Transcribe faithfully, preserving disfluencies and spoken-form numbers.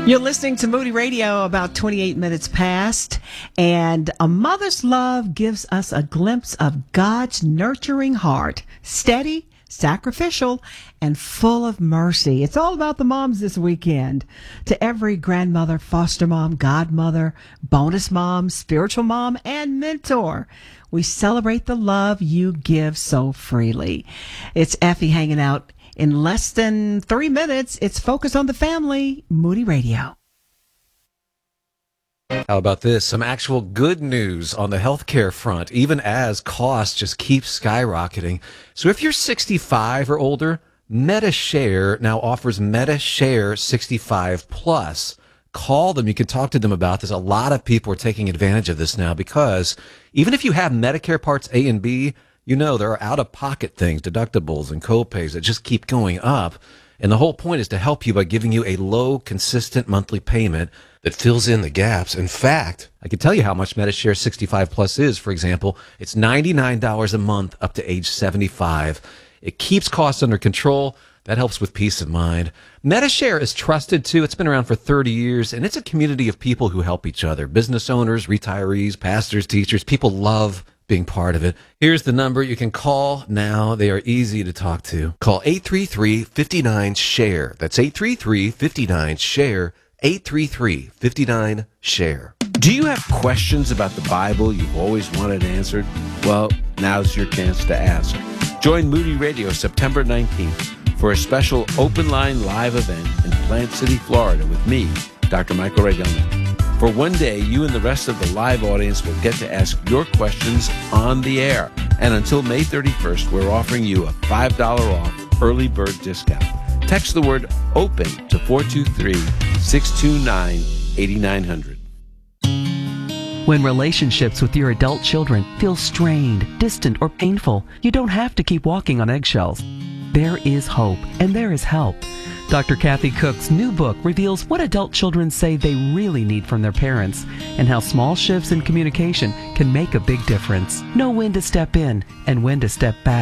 You're listening to Moody Radio, about twenty-eight minutes past, and a mother's love gives us a glimpse of God's nurturing heart, steady, sacrificial, and full of mercy. It's all about the moms this weekend. To every grandmother, foster mom, godmother, bonus mom, spiritual mom, and mentor, we celebrate the love you give so freely. It's Effie hanging out. In less than three minutes, it's Focus on the Family, Moody Radio. How about this? Some actual good news on the healthcare front, even as costs just keep skyrocketing. So if you're sixty-five or older, MediShare now offers MediShare sixty-five plus. Call them. You can talk to them about this. A lot of people are taking advantage of this now because even if you have Medicare Parts A and B, you know, there are out-of-pocket things, deductibles and copays that just keep going up. And the whole point is to help you by giving you a low, consistent monthly payment that fills in the gaps. In fact, I can tell you how much MediShare sixty-five plus is. For example, it's ninety-nine dollars a month up to age seventy-five. It keeps costs under control. That helps with peace of mind. MediShare is trusted, too. It's been around for thirty years, and it's a community of people who help each other. Business owners, retirees, pastors, teachers. People love being part of it. Here's the number you can call now. They are easy to talk to. Call eight three three, five nine, SHARE. That's eight three three, five nine, SHARE. eight three three, five nine, SHARE. Do you have questions about the Bible you've always wanted answered? Well, now's your chance to ask. Join Moody Radio September nineteenth for a special open line live event in Plant City, Florida with me, Doctor Michael Reagan. For one day, you and the rest of the live audience will get to ask your questions on the air. And until May thirty-first, we're offering you a five dollars off early bird discount. Text the word OPEN to four two three, six two nine, eight nine zero zero. When relationships with your adult children feel strained, distant, or painful, you don't have to keep walking on eggshells. There is hope, and there is help. Doctor Kathy Cook's new book reveals what adult children say they really need from their parents and how small shifts in communication can make a big difference. Know when to step in and when to step back.